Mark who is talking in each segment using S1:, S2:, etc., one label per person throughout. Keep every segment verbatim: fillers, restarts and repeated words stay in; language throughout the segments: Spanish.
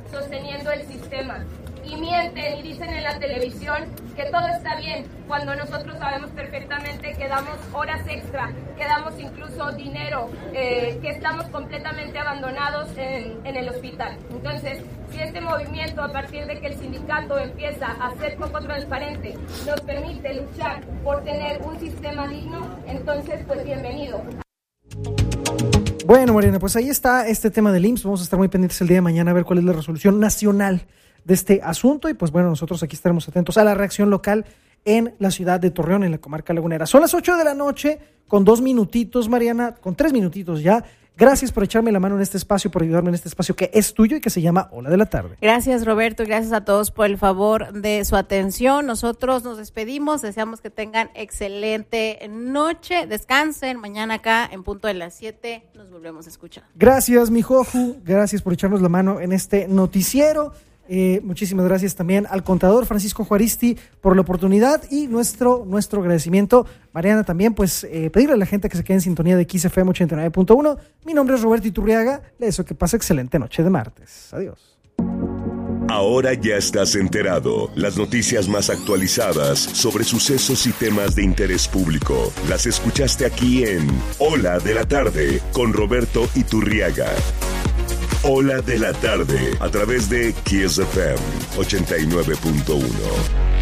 S1: sosteniendo el sistema. Y mienten y dicen en la televisión que todo está bien, cuando nosotros sabemos perfectamente que damos horas extra, que damos incluso dinero, eh, que estamos completamente abandonados en, en el hospital. Entonces, si este movimiento, a partir de que el sindicato empieza a ser poco transparente, nos permite luchar por tener un sistema digno, entonces, pues bienvenido.
S2: Bueno, Mariana, pues ahí está este tema del I M S S. Vamos a estar muy pendientes el día de mañana a ver cuál es la resolución nacional de este asunto. Y pues bueno, nosotros aquí estaremos atentos a la reacción local en la ciudad de Torreón, en la comarca lagunera. Son las ocho de la noche, con dos minutitos, Mariana, con tres minutitos ya. Gracias por echarme la mano en este espacio, por ayudarme en este espacio que es tuyo y que se llama Hola de la Tarde.
S3: Gracias, Roberto, y gracias a todos por el favor de su atención. Nosotros nos despedimos, deseamos que tengan excelente noche, descansen. Mañana acá, en punto de las siete, nos volvemos a escuchar.
S2: Gracias, mi Joju, gracias por echarnos la mano en este noticiero. Eh, muchísimas gracias también al contador Francisco Juaristi por la oportunidad y nuestro, nuestro agradecimiento. Mariana, también pues eh, pedirle a la gente que se quede en sintonía de Kiss F M ochenta y nueve punto uno. Mi nombre es Roberto Iturriaga, le deseo que pase excelente noche de martes. Adiós.
S4: Ahora ya estás enterado. Las noticias más actualizadas sobre sucesos y temas de interés público las escuchaste aquí en Hola de la Tarde con Roberto Iturriaga. Hola de la Tarde, a través de Kiss F M ochenta y nueve punto uno.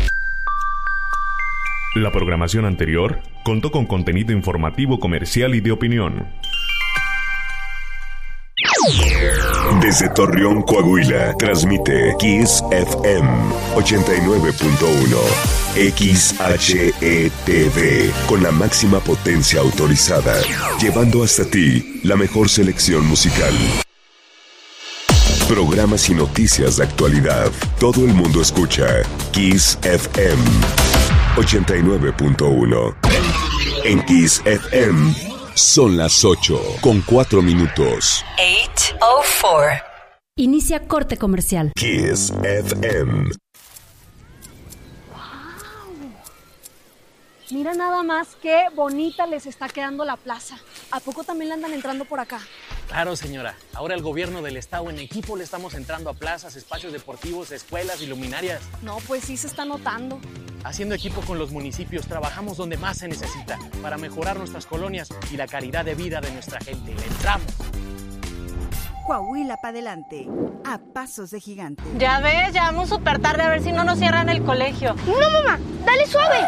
S5: La programación anterior contó con contenido informativo, comercial y de opinión.
S4: Desde Torreón, Coahuila, transmite Kiss F M ochenta y nueve punto uno. X H E T V, con la máxima potencia autorizada, llevando hasta ti la mejor selección musical. Programas y noticias de actualidad. Todo el mundo escucha Kiss F M ochenta y nueve punto uno. En Kiss F M son las ocho con cuatro minutos.
S6: ocho oh cuatro. Inicia corte comercial.
S4: Kiss F M.
S7: Mira nada más qué bonita les está quedando la plaza. ¿A poco también le andan entrando por acá?
S8: Claro, señora. Ahora el gobierno del estado en equipo le estamos entrando a plazas, espacios deportivos, escuelas y luminarias.
S7: No, pues sí se está notando.
S8: Haciendo equipo con los municipios, trabajamos donde más se necesita para mejorar nuestras colonias y la calidad de vida de nuestra gente. ¡Le entramos!
S9: Coahuila para adelante, a pasos de gigante.
S10: Ya ves, ya vamos súper tarde, a ver si no nos cierran el colegio.
S11: No, mamá, dale suave.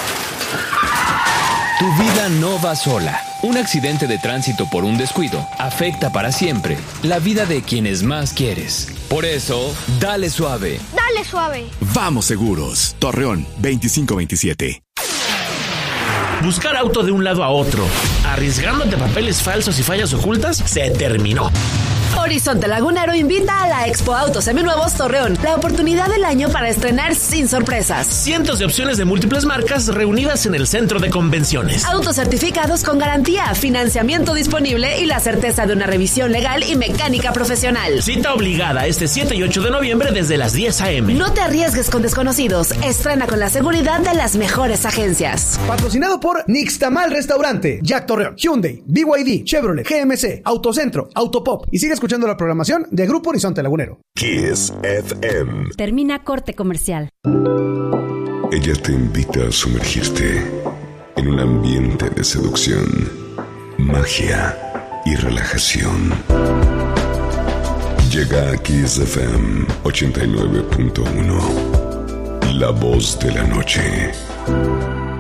S12: Tu vida no va sola. Un accidente de tránsito por un descuido afecta para siempre la vida de quienes más quieres. Por eso, dale suave.
S11: Dale suave.
S13: Vamos seguros. Torreón veinticinco veintisiete.
S14: Buscar auto de un lado a otro, arriesgándote papeles falsos y fallas ocultas, se terminó.
S6: Horizonte Lagunero invita a la Expo Autos Seminuevos Torreón, la oportunidad del año para estrenar sin sorpresas.
S14: Cientos de opciones de múltiples marcas reunidas en el centro de convenciones.
S6: Autos certificados con garantía, financiamiento disponible y la certeza de una revisión legal y mecánica profesional.
S14: Cita obligada este siete y ocho de noviembre desde las diez a.m.
S6: No te arriesgues con desconocidos, estrena con la seguridad de las mejores agencias.
S15: Patrocinado por Nixtamal Restaurante, Jack Torreón, Hyundai, B Y D, Chevrolet, G M C, Autocentro, Autopop y sigue escuchando la programación de Grupo Horizonte Lagunero.
S4: Kiss F M.
S6: Termina corte comercial.
S4: Ella te invita a sumergirte en un ambiente de seducción, magia y relajación. Llega a Kiss F M ochenta y nueve punto uno. La voz de la noche.